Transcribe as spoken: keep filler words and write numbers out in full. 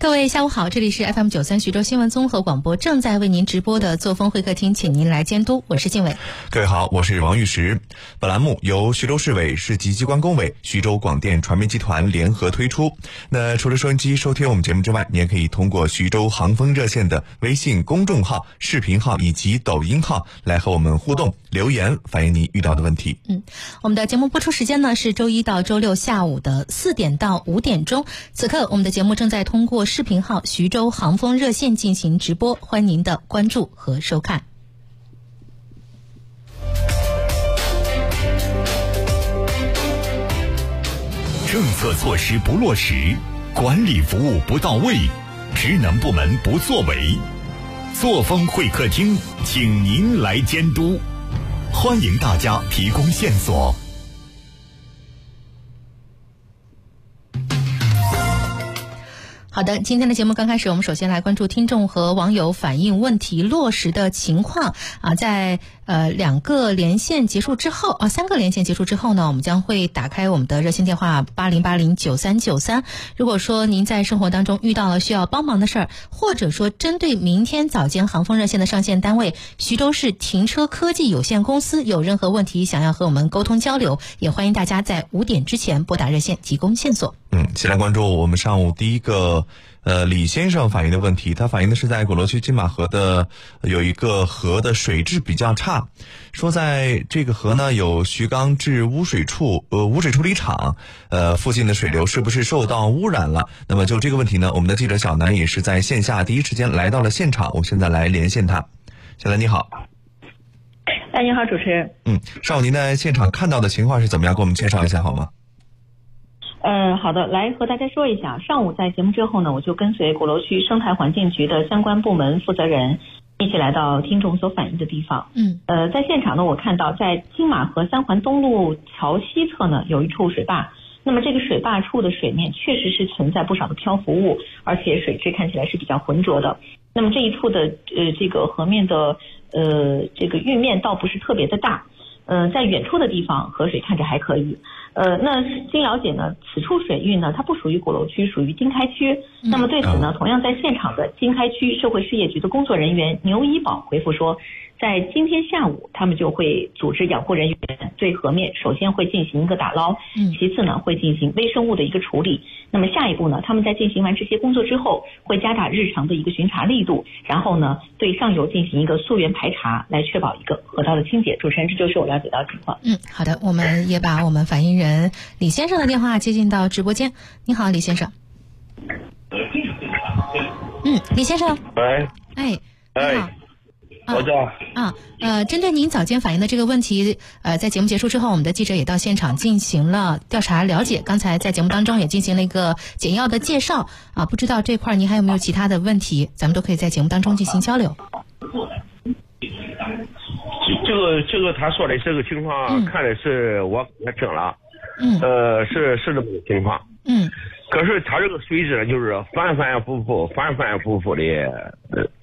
各位下午好，这里是 F M 九三徐州新闻综合广播正在为您直播的作风会客厅，请您来监督，我是静伟。 各位好，我是王玉石。本栏目由徐州市委市级机关工委、徐州广电传媒集团联合推出。那除了收音机收听我们节目之外，你也可以通过徐州航风热线的微信公众号、视频号以及抖音号来和我们互动留言，反映你遇到的问题。 嗯，我们的节目播出时间呢是周一到周六下午的四点到五点钟。此刻我们的节目正在通过视频号徐州航风热线进行直播，欢迎您的关注和收看。 政策措施不落实，管理服务不到位，职能部门不作为，作风会客厅请您来监督，欢迎大家提供线索。 好的，今天的节目刚开始，我们首先来关注听众和网友反映问题落实的情况啊，在呃两个连线结束之后啊，三个连线结束之后呢，我们将会打开我们的热线电话八零八零九三九三。如果说您在生活当中遇到了需要帮忙的事儿，或者说针对明天早间航风热线的上线单位徐州市停车科技有限公司有任何问题想要和我们沟通交流，也欢迎大家在五点之前拨打热线提供线索。 嗯，先来关注我们上午第一个呃李先生反映的问题，他反映的是在鼓楼区金马河的有一个河的水质比较差，说在这个河呢有徐缸至污水处呃污水处理厂呃附近的水流是不是受到污染了？那么就这个问题呢，我们的记者小南也是在线下第一时间来到了现场，我现在来连线他。小南你好。 哎，你好，主持人。 嗯，上午您在现场看到的情况是怎么样？给我们介绍一下好吗？ 嗯，好的，来和大家说一下。上午在节目之后呢，我就跟随鼓楼区生态环境局的相关部门负责人一起来到听众所反映的地方。嗯，呃，在现场呢，我看到在金马河三环东路桥西侧呢有一处水坝。那么这个水坝处的水面确实是存在不少的漂浮物，而且水质看起来是比较浑浊的。那么这一处的呃这个河面的呃这个域面倒不是特别的大，呃在远处的地方河水看着还可以。呃，那经了解呢，此处水域呢，它不属于鼓楼区，属于经开区。那么对此呢，同样在现场的经开区社会事业局的工作人员牛一宝回复说，在今天下午，他们就会组织养护人员对河面首先会进行一个打捞，其次呢会进行微生物的一个处理。那么下一步呢，他们在进行完这些工作之后，会加大日常的一个巡查力度，然后呢对上游进行一个溯源排查，来确保一个河道的清洁。主持人，这就是我了解到的情况。 嗯，好的，我们也把我们反映人李先生的电话接进到直播间。你好，李先生。嗯，李先生。 喂。 哎。 哎。我知道。 啊，呃，针对您早间反映的这个问题，呃，在节目结束之后，我们的记者也到现场进行了调查了解。刚才在节目当中也进行了一个简要的介绍啊，不知道这块您还有没有其他的问题，咱们都可以在节目当中进行交流。 这个这个他说的这个情况，嗯、看的是我给他整了，嗯，呃，是是这么个情况， 嗯， 可是他这个水质呢，就是反反复复、反反复复的，呃，